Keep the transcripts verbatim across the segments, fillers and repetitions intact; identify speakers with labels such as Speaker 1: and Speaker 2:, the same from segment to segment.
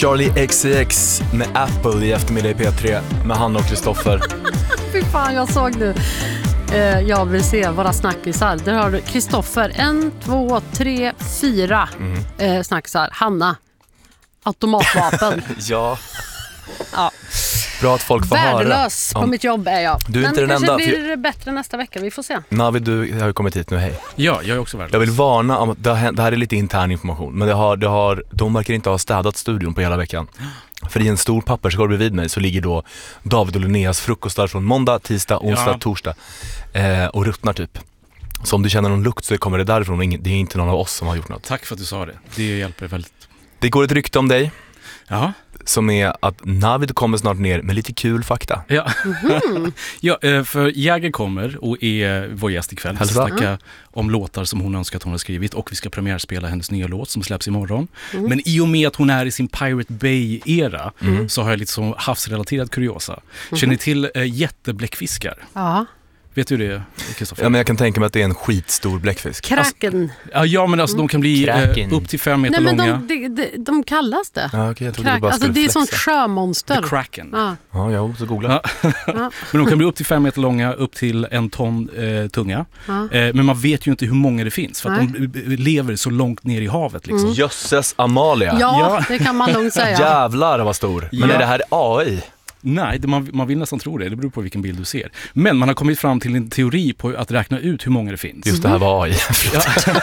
Speaker 1: Charlie X C X med Apple i eftermiddag i P tre med Hanna och Kristoffer.
Speaker 2: Fy fan, jag såg nu. Eh, jag vill se våra snackisar. Där har du Kristoffer. En, två, tre, fyra mm. eh, snackisar. Hanna. Automatvapen.
Speaker 1: Ja.
Speaker 2: Ja.
Speaker 1: Bra att folk får höra.
Speaker 2: Värdelös på ja. mitt jobb är jag.
Speaker 1: Du är
Speaker 2: Men
Speaker 1: inte den
Speaker 2: kanske
Speaker 1: enda.
Speaker 2: blir det bättre nästa vecka, vi får se.
Speaker 1: Navid, du har ju kommit hit nu, hej.
Speaker 3: Ja, jag är också värdelös.
Speaker 1: Jag vill varna om att det, har, det här är lite intern information. Men det har, det har, de verkar inte ha städat studion på hela veckan. För i en stor papperskorg bredvid mig så ligger då David och Linneas frukostar från måndag, tisdag, onsdag, ja. torsdag. Eh, och ruttnar typ. Så om du känner någon lukt så kommer det därifrån och ingen, det är inte någon av oss som har gjort något.
Speaker 3: Tack för att du sa det. Det hjälper väldigt.
Speaker 1: Det går ett rykte om dig.
Speaker 3: Jaha.
Speaker 1: Som är att Navid kommer snart ner med lite kul fakta.
Speaker 3: Ja, mm-hmm. ja för Jäger kommer och är vår gäst ikväll. Vi ska snacka mm. om låtar som hon önskar att hon har skrivit. Och vi ska premiärspela hennes nya låt som släpps imorgon. Mm. Men i och med att hon är i sin Pirate Bay-era mm. så har jag lite som havsrelaterad kuriosa. Mm. Känner ni till äh, jättebläckfiskar?
Speaker 2: Ja.
Speaker 3: Vet du det, Kristoffer?
Speaker 1: Ja, men jag kan tänka mig att det är en skitstor bläckfisk.
Speaker 2: Kraken.
Speaker 3: Alltså, ja, men alltså de kan bli eh, upp till fem meter
Speaker 2: Nej, men
Speaker 3: långa.
Speaker 2: De, de, de kallas det.
Speaker 1: Ja, okay, jag
Speaker 2: Krak-
Speaker 1: det bara
Speaker 2: alltså det är sånt sjömonster.
Speaker 3: The Kraken.
Speaker 2: Ja,
Speaker 1: ja jag så googla.
Speaker 3: Ja. Ja. Men de kan bli upp till fem meter långa, upp till en ton eh, tunga. Ja. Eh, men man vet ju inte hur många det finns. För att Nej. de lever så långt ner i havet. Liksom.
Speaker 1: Mm. Jösses Amalia.
Speaker 2: Ja, ja, det kan man lugnt säga.
Speaker 1: Jävlar vad stor. Men ja. är det här A I?
Speaker 3: Nej, det, man, man vill nästan tro det. Det beror på vilken bild du ser. Men man har kommit fram till en teori på att räkna ut hur många det finns.
Speaker 1: Just det här var A I. Ja.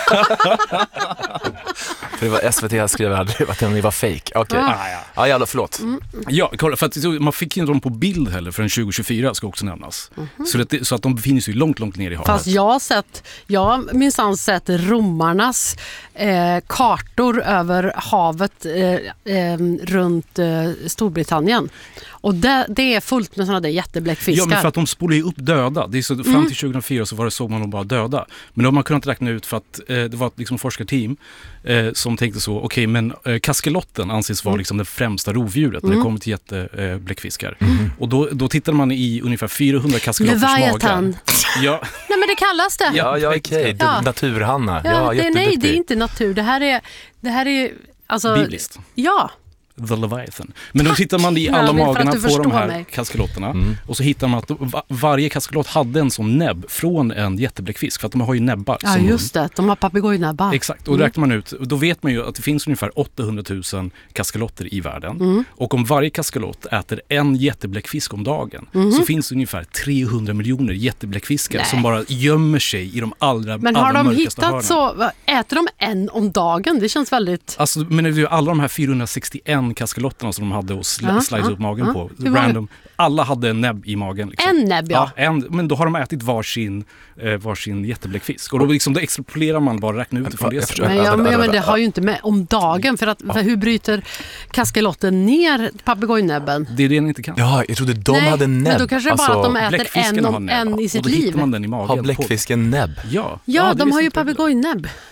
Speaker 1: För det var S V T skrev att det var fake. Okej. Okay. Ah, ja. Ah, jävla, förlåt. Mm.
Speaker 3: Ja, för att man fick inte dem på bild heller förrän tjugo tjugofyra ska också nämnas. Mm-hmm. Så, att, så att de befinner sig långt, långt ner i havet.
Speaker 2: Fast jag har sett, jag har minsann sett romarnas eh, kartor över havet eh, eh, runt eh, Storbritannien. Och det, det är fullt med sådana där jättebläckfiskar.
Speaker 3: Ja, men för att de spolar ju upp döda. Det är så, fram till tjugohundrafyra så var det såg man dem bara döda. Men då har man kunnat räkna ut för att eh, det var ett liksom, forskarteam eh, som tänkte så, okej, okay, men eh, kaskelotten anses vara liksom, det främsta rovdjuret mm. när det kommer till jättebläckfiskar. Eh, mm. Och då, då tittade man i ungefär fyrahundra kaskelotters magar. Ja.
Speaker 2: Nej, men det kallas det.
Speaker 1: Ja, ja okej. Okay. Ja. Naturhanna.
Speaker 2: Ja, ja, det, nej, det är inte natur. Det här är... Det här är alltså,
Speaker 3: bibliskt.
Speaker 2: Ja.
Speaker 3: The Leviathan. Men då hittar man i alla magarna på de här mig. kaskelotterna mm. och så hittar man att var, varje kaskelott hade en sån näbb från en jättebläckfisk för att de har ju näbbar.
Speaker 2: Ja,
Speaker 3: som
Speaker 2: just det. De har papegojnäbbar.
Speaker 3: Exakt. Och då mm. räknar man ut, då vet man ju att det finns ungefär åttahundratusen kaskelotter i världen. Mm. Och om varje kaskelott äter en jättebläckfisk om dagen mm. så finns det ungefär trehundra miljoner jättebläckfiskar Nej. som bara gömmer sig i de allra
Speaker 2: Men
Speaker 3: allra
Speaker 2: har de hittat
Speaker 3: hörnen.
Speaker 2: Så, äter de en om dagen? Det känns väldigt...
Speaker 3: Alltså, men det är ju alla de här fyrahundrasextioen kaskelotterna som de hade och sl- uh-huh, slice upp magen uh-huh. på. Random. Alla hade en näbb i magen. Liksom.
Speaker 2: En näbb, ja.
Speaker 3: ja en, men då har de ätit varsin, eh, varsin jättebläckfisk. Och då, liksom, då extrapolerar man bara räkna ut ifrån det.
Speaker 2: Men, ja, men, ja, men det har ju inte med om dagen. För, att, för hur bryter kaskelotten ner papegojnäbben?
Speaker 3: Det är det den inte kan.
Speaker 1: Ja, jag trodde de
Speaker 2: Nej,
Speaker 1: hade näbb.
Speaker 2: Men då kanske det bara alltså, att de äter en, om, en i sitt
Speaker 3: och då
Speaker 2: liv.
Speaker 3: Man den i magen
Speaker 1: har bläckfisken näbb?
Speaker 3: Ja,
Speaker 2: ja,
Speaker 3: ja
Speaker 2: de har ju papegojnäbb.